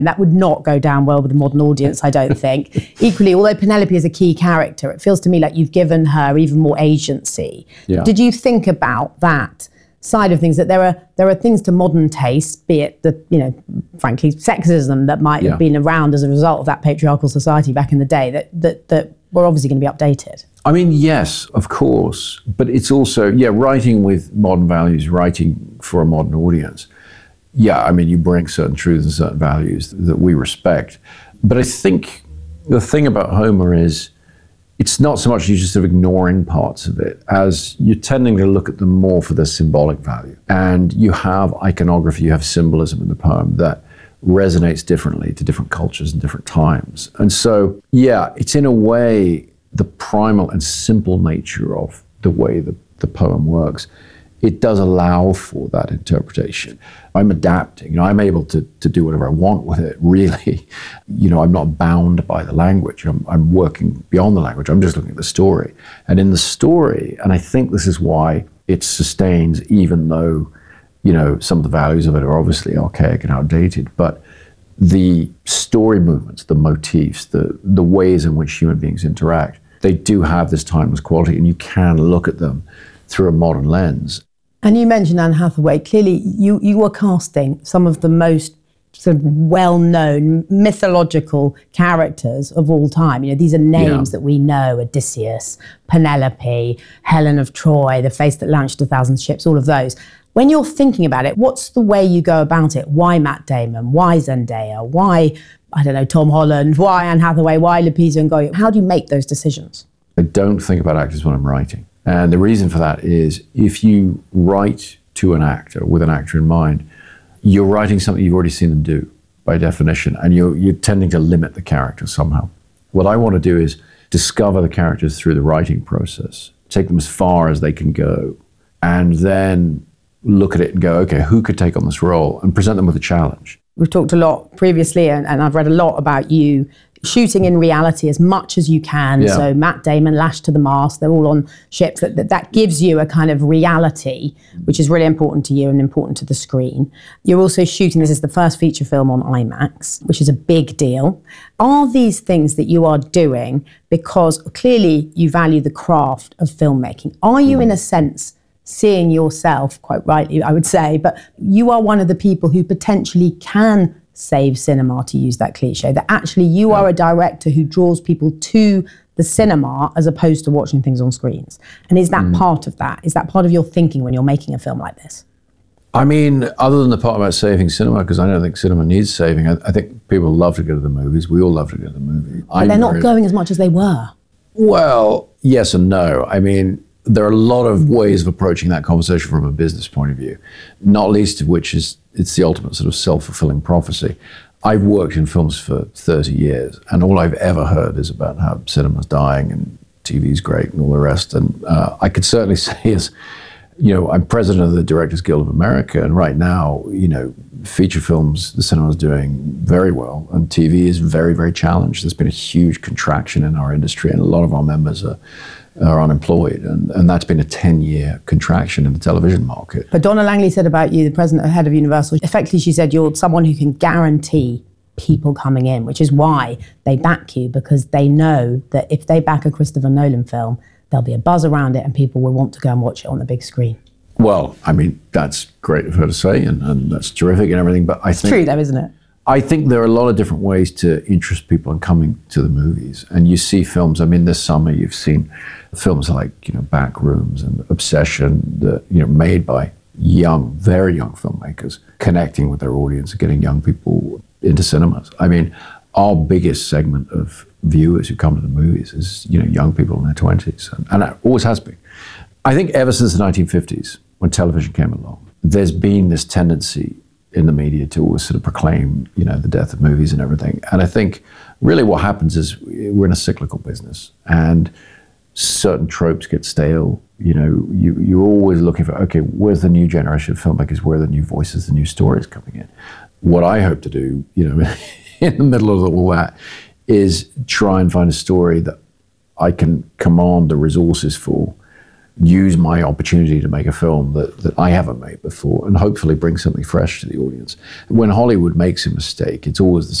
That would not go down well with a modern audience, I don't think. Equally, although Penelope is a key character, it feels to me like you've given her even more agency. Yeah. Did you think about that side of things, that there are things to modern taste, be it the, frankly, sexism that might have been around as a result of that patriarchal society back in the day, that were obviously going to be updated? I mean, yes, of course, but it's also, writing with modern values, writing for a modern audience. Yeah, I mean, you bring certain truths and certain values that we respect. But I think the thing about Homer is, it's not so much you just sort of ignoring parts of it as you're tending to look at them more for their symbolic value. And you have iconography, you have symbolism in the poem that resonates differently to different cultures and different times. And so, it's in a way the primal and simple nature of the way the poem works. It does allow for that interpretation. I'm adapting, I'm able to do whatever I want with it, really. I'm not bound by the language. I'm working beyond the language. I'm just looking at the story. And in the story, and I think this is why it sustains, even though, some of the values of it are obviously archaic and outdated, but the story movements, the motifs, the ways in which human beings interact, they do have this timeless quality, and you can look at them through a modern lens. And you mentioned Anne Hathaway. Clearly, you were casting some of the most sort of well-known mythological characters of all time. These are names that we know: Odysseus, Penelope, Helen of Troy, the face that launched 1,000 ships, all of those. When you're thinking about it, what's the way you go about it? Why Matt Damon? Why Zendaya? Why, Tom Holland? Why Anne Hathaway? Why Lupita Nyong'o? How do you make those decisions? I don't think about actors when I'm writing. And the reason for that is, if you write to an actor with an actor in mind, you're writing something you've already seen them do by definition, and you're tending to limit the character somehow. What I want to do is discover the characters through the writing process, take them as far as they can go, and then look at it and go, okay, who could take on this role, and present them with a challenge. We've talked a lot previously, and I've read a lot about you shooting in reality as much as you can. Yeah. So Matt Damon, lashed to the mast, they're all on ships. That gives you a kind of reality, which is really important to you and important to the screen. You're also shooting, this is the first feature film on IMAX, which is a big deal. Are these things that you are doing because clearly you value the craft of filmmaking? Are you, in a sense, seeing yourself, quite rightly, I would say, but you are one of the people who potentially can save cinema, to use that cliche, that actually you are a director who draws people to the cinema as opposed to watching things on screens? And is that part of that? Is that part of your thinking when you're making a film like this? I mean, other than the part about saving cinema, because I don't think cinema needs saving, I think people love to go to the movies. We all love to go to the movie. But they're not going as much as they were. Well, yes and no. I mean, there are a lot of ways of approaching that conversation from a business point of view, not least of which is it's the ultimate sort of self-fulfilling prophecy. I've worked in films for 30 years, and all I've ever heard is about how cinema's dying and TV's great and all the rest. And I could certainly say, as I'm president of the Directors Guild of America, and right now, feature films, the cinema's doing very well, and TV is very, very challenged. There's been a huge contraction in our industry, and a lot of our members are unemployed, and that's been a 10-year contraction in the television market. But Donna Langley said about you, the president and head of Universal, effectively she said you're someone who can guarantee people coming in, which is why they back you, because they know that if they back a Christopher Nolan film, there'll be a buzz around it and people will want to go and watch it on the big screen. Well, I mean, that's great of her to say, and that's terrific and everything, but I think... It's true though, isn't it? I think there are a lot of different ways to interest people in coming to the movies. And you see films, I mean, this summer you've seen films like, Back Rooms and Obsession, that, made by young, very young filmmakers, connecting with their audience, getting young people into cinemas. I mean, our biggest segment of viewers who come to the movies is, young people in their 20s. And it always has been. I think ever since the 1950s, when television came along, there's been this tendency in the media to always sort of proclaim, the death of movies and everything. And I think really what happens is we're in a cyclical business, and certain tropes get stale. You're always looking for, okay, where's the new generation of filmmakers? Where are the new voices, the new stories coming in? What I hope to do, in the middle of all that, is try and find a story that I can command the resources for use my opportunity to make a film that I haven't made before and hopefully bring something fresh to the audience. When Hollywood makes a mistake, it's always the